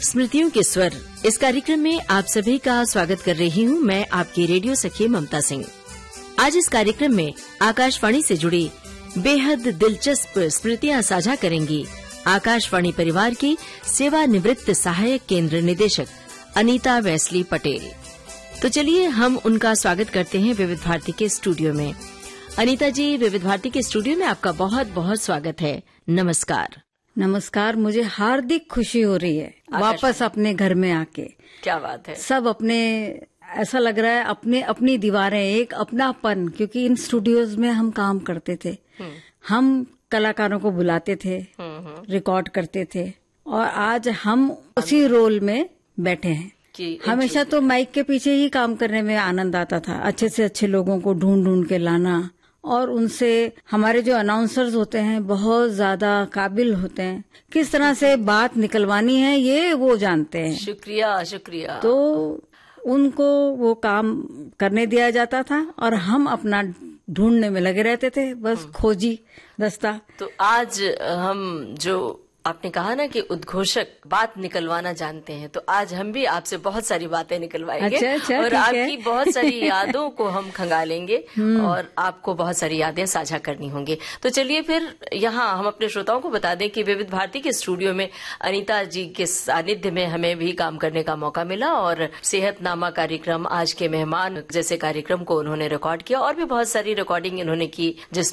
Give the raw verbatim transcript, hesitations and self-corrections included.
स्मृतियों के स्वर इस कार्यक्रम में आप सभी का स्वागत कर रही हूँ मैं आपकी रेडियो सखी ममता सिंह। आज इस कार्यक्रम में आकाशवाणी से जुड़ी बेहद दिलचस्प स्मृतियाँ साझा करेंगी आकाशवाणी परिवार की सेवानिवृत्त सहायक केंद्र निदेशक अनीता वेस्ली पटेल। तो चलिए हम उनका स्वागत करते हैं विविध भारती के स्टूडियो में। अनीता जी, विविध भारती के स्टूडियो में आपका बहुत बहुत स्वागत है। नमस्कार। नमस्कार। मुझे हार्दिक खुशी हो रही है वापस अपने घर में आके। क्या बात है। सब अपने ऐसा लग रहा है अपने अपनी दीवारें, एक अपनापन, क्योंकि इन स्टूडियोज में हम काम करते थे, हम कलाकारों को बुलाते थे, रिकॉर्ड करते थे और आज हम उसी रोल में बैठे हैं। हमेशा तो माइक के पीछे ही काम करने में आनंद आता था, अच्छे से अच्छे लोगों को ढूंढ ढूंढ के लाना और उनसे हमारे जो अनाउंसर्स होते हैं बहुत ज्यादा काबिल होते हैं, किस तरह से बात निकलवानी है ये वो जानते हैं। शुक्रिया शुक्रिया। तो उनको वो काम करने दिया जाता था और हम अपना ढूंढने में लगे रहते थे, बस खोजी दस्ता। तो आज हम जो आपने कहा ना कि उद्घोषक बात निकलवाना जानते हैं, तो आज हम भी आपसे बहुत सारी बातें निकलवाएंगे। अच्छा, अच्छा, और आपकी बहुत सारी यादों को हम खंगालेंगे और आपको बहुत सारी यादें साझा करनी होंगी। तो चलिए फिर यहाँ हम अपने श्रोताओं को बता दें कि विविध भारती के स्टूडियो में अनीता जी के सानिध्य में हमें भी काम करने का मौका मिला और सेहतनामा कार्यक्रम, आज के मेहमान जैसे कार्यक्रम को उन्होंने रिकॉर्ड किया और भी बहुत सारी रिकॉर्डिंग इन्होंने की, जिस